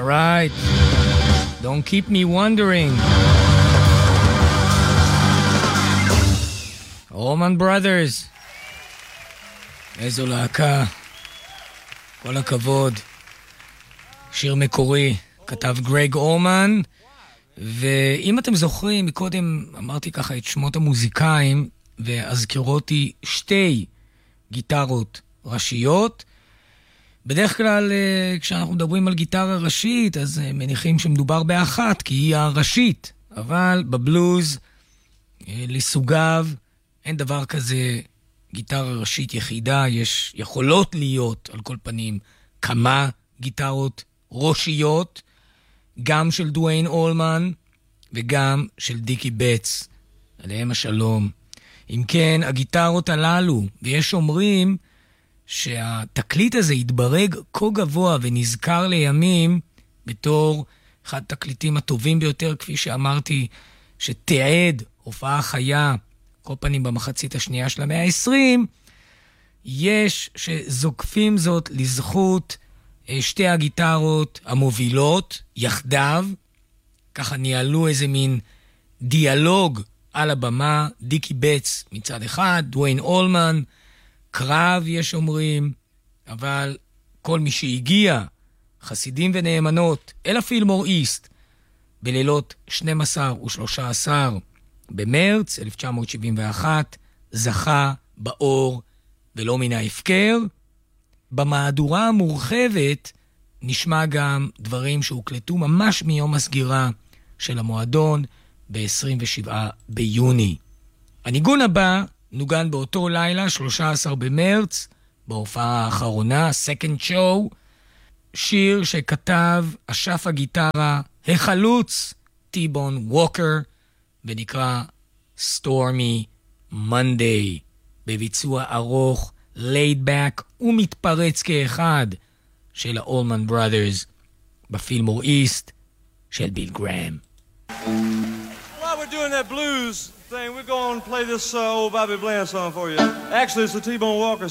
right. Don't keep me wondering. Allman Brothers. איזו להקה. כל הכבוד. שיר מקורי. כתב גרג אולמן. ואם אתם זוכרים, מקודם אמרתי ככה את שמות המוזיקאים, והזכירותי שתי גיטרות ראשיות. בדרך כלל כשאנחנו מדברים על גיטרה ראשית, אז מניחים שמדובר באחת, כי היא הראשית. אבל בבלוז, לסוגיו, אין דבר כזה גיטרה ראשית יחידה. יכולות להיות על כל פנים כמה גיטרות ראשיות, גם של דוויין אולמן וגם של דיקי בטס, עליהם השלום. אם כן, הגיטרות הללו, ויש אומרים שהתקליט הזה התברג כה גבוה ונזכר לימים בתור אחד התקליטים הטובים ביותר, כפי שאמרתי, שתיעד הופעה חיה, כל פנים במחצית השנייה של המאה ה-20, יש שזוקפים זאת לזכות שתי הגיטרות המובילות יחדיו, ככה ניהלו איזה מין דיאלוג על הבמה, דיקי בטס מצד אחד, דוויין אולמן, קרב יש אומרים, אבל כל מי שהגיע, חסידים ונאמנות, אל הפילמור איסט, בלילות 12 ו-13 במרץ 1971, זכה באור ולא מן ההפקר. במהדורה המורחבת נשמע גם דברים שהוקלטו ממש מיום הסגירה של המועדון ב-27 ביוני. הניגון הבא נוגן באותו לילה, 13 במרץ, בהופעה האחרונה, Second Show, שיר שכתב אשף הגיטרה החלוץ טיבון ווקר, ונקרא Stormy Monday, בביצוע ארוך, laid back ומתפרץ כאחד של האולמן בראדרס בפילמור איסט של ביל גרם. While we're doing that blues thing, we're going to play this old Bobby Bland song for you. Actually, it's the T-Bone Walker